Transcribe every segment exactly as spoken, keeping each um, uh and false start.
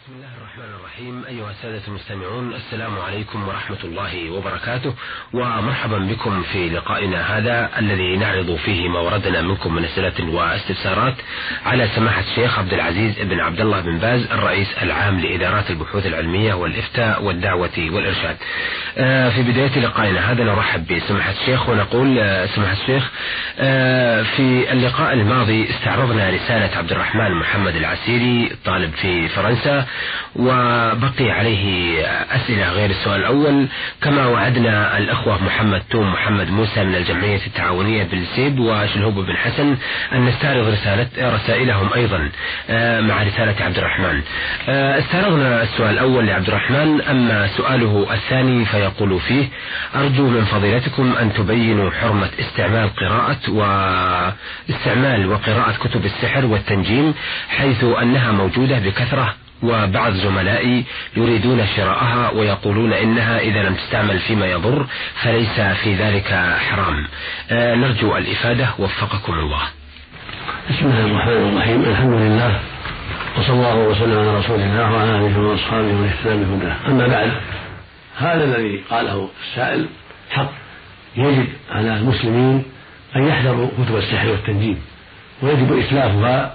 بسم الله الرحمن الرحيم. أيها السادة المستمعون، السلام عليكم ورحمة الله وبركاته، ومرحبا بكم في لقائنا هذا الذي نعرض فيه ما وردنا منكم من أسئلة واستفسارات على سماحة الشيخ عبد العزيز بن عبد الله بن باز الرئيس العام لإدارات البحوث العلمية والإفتاء والدعوة والإرشاد. في بداية لقائنا هذا نرحب بسماحة الشيخ ونقول سماحة الشيخ، في اللقاء الماضي استعرضنا رسالة عبد الرحمن محمد العسيري طالب في فرنسا، وبقي عليه أسئلة غير السؤال الأول، كما وعدنا الأخوة محمد توم محمد موسى من الجمعية التعاونية بالسيب وشلهوب بن حسن أن نستعرض رسالة رسائلهم أيضا مع رسالة عبد الرحمن. استعرضنا السؤال الأول لعبد الرحمن، أما سؤاله الثاني فيقول فيه: أرجو من فضيلتكم أن تبينوا حرمة استعمال قراءة واستعمال وقراءة كتب السحر والتنجيم، حيث أنها موجودة بكثرة، وبعض زملائي يريدون شراءها ويقولون إنها إذا لم تستعمل فيما يضر فليس في ذلك حرام. آه نرجو الإفادة، وفقكم الله. بسم الله الرحمن الرحيم. الحمد لله، وصلى الله وسلم على رسول الله وعلى آله وأصحابه ومن اهتدى بهداه. أما بعد، هذا الذي قاله السائل حق. يجب على المسلمين أن يحذروا كتب السحر والتنجيم، ويجب إتلافها.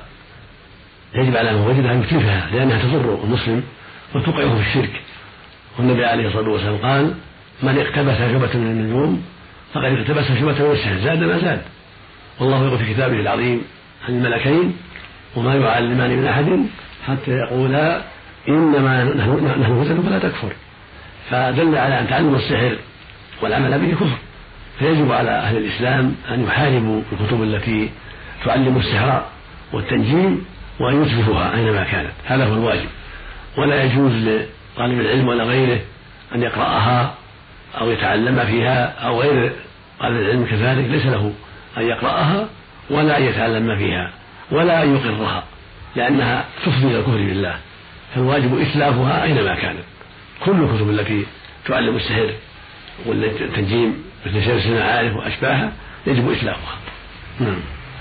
يجب على من وجدها أن يتلفها، لأنها تضر المسلم وتوقعه في الشرك. والنبي عليه الصلاة والسلام قال: من اقتبس شعبة من النجوم فقد اقتبس شعبة من السحر، زاد ما زاد. والله يقول في كتابه العظيم عن الملكين: وما يعلمان من أحد حتى يقولا إنما نحن فتن فلا تكفر. فدل على أن تعلم السحر والعمل به كفر، فيجب على أهل الإسلام أن يحاربوا الكتب التي تعلم السحر والتنجيم وأن يتلفوها أينما كانت. هذا هو الواجب، ولا يجوز لطالب العلم ولا غيره أن يقرأها أو يتعلم فيها، أو غير طالب العلم كذلك ليس له أن يقرأها ولا أن يتعلم فيها ولا أن يقرها، لأنها تفضي إلى الكفر بالله. فالواجب إتلافها أينما كانت. كل الكتب التي تعلم السحر والتنجيم مثل شمس المعارف وأشباهها يجب إتلافها. نعم.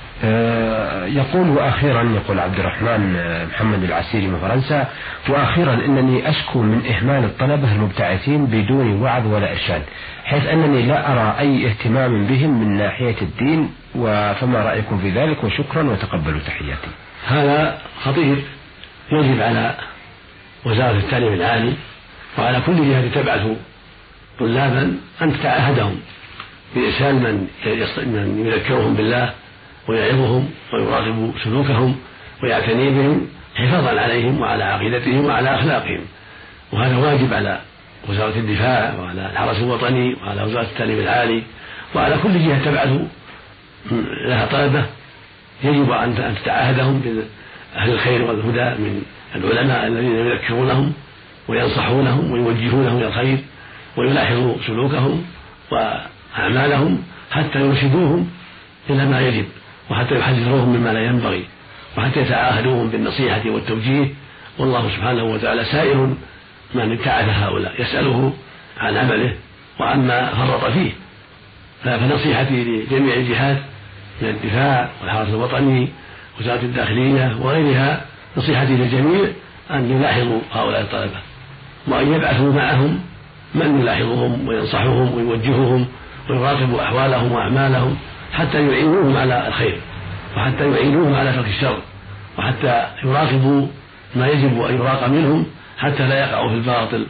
يقول: وأخيرا، يقول عبد الرحمن محمد العسيري من فرنسا: وأخيرا إنني أشكو من إهمال الطلبة المبتعثين بدون وعظ ولا إرشاد، حيث أنني لا أرى أي اهتمام بهم من ناحية الدين، فما رأيكم في ذلك؟ وشكرا وتقبلوا تحياتي. هذا خطير. يجب على وزارة التعليم العالي وعلى كل جهة تبعث طلابا أن تتعهدهم بإرسال من يذكرهم بالله ويعظهم ويراقب سلوكهم ويعتني بهم حفاظا عليهم وعلى عقيدتهم وعلى أخلاقهم. وهذا واجب على وزارة الدفاع وعلى الحرس الوطني وعلى وزارة التعليم العالي وعلى كل جهة تبعث لها طلبة. يجب أن تتعاهدهم بأهل الخير والهدى من العلماء الذين يذكرونهم وينصحونهم ويوجهونهم إلى الخير، ويلاحظوا سلوكهم وأعمالهم حتى يرشدوهم إلى ما يجب، وحتى يحذروهم مما لا ينبغي، وحتى يتعاهدوهم بالنصيحة والتوجيه. والله سبحانه وتعالى سائل من ابتعث هؤلاء، يسأله عن عمله وعما فرط فيه. فنصيحتي لجميع الجهات من الدفاع والحرس الوطني ووزارة الداخلية وغيرها، نصيحتي للجميع أن يلاحظوا هؤلاء الطلبة، وأن يبعثوا معهم من يلاحظهم وينصحهم ويوجههم ويراقب أحوالهم وأعمالهم، حتى يعينوهم على الخير، وحتى يعينوهم على ترك الشر، وحتى يراقبوا ما يجب أن يراق منهم حتى لا يقعوا في الباطل،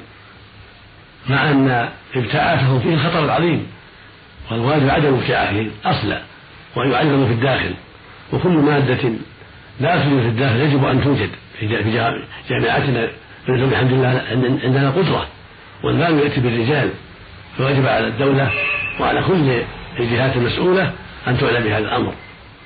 مع أن ابتعاثهم فيه الخطر العظيم. والواجب عدم ابتعاثهم أصلا، وأن يعلموا في الداخل. وكل مادة لا توجد في الداخل يجب أن توجد في جامعاتنا. الحمد لله عندنا قدرة، والمال يأتي بالرجال، فواجب على الدولة وعلى كل الجهات المسؤولة أن تعلم بهذا الأمر.